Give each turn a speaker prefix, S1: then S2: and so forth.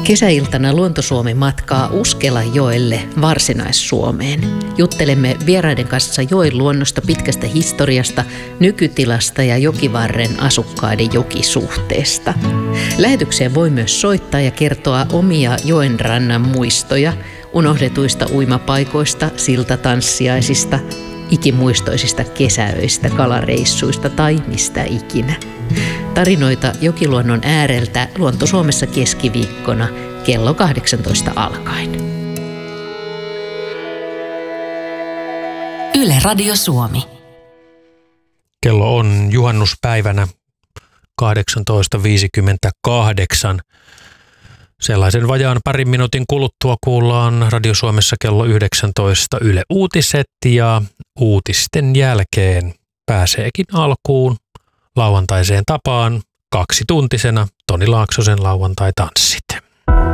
S1: Kesäiltana Luonto-Suomi matkaa Uskelajoelle Varsinais-Suomeen. Juttelemme vieraiden kanssa joen luonnosta, pitkästä historiasta, nykytilasta ja jokivarren asukkaiden jokisuhteesta. Lähetykseen voi myös soittaa ja kertoa omia joenrannan muistoja, unohdetuista uimapaikoista, siltatanssiaisista, ikimuistoisista kesäöistä, kalareissuista tai mistä ikinä. Tarinoita jokiluonnon ääreltä Luonto-Suomessa keskiviikkona kello 18 alkaen.
S2: Yle Radio Suomi.
S3: Kello on juhannuspäivänä 18.58. Sellaisen vajaan parin minuutin kuluttua kuullaan Radio Suomessa kello 19 Yle Uutiset ja uutisten jälkeen pääseekin alkuun lauantaiseen tapaan 2-tuntisena Toni Laaksosen lauantai-tanssit.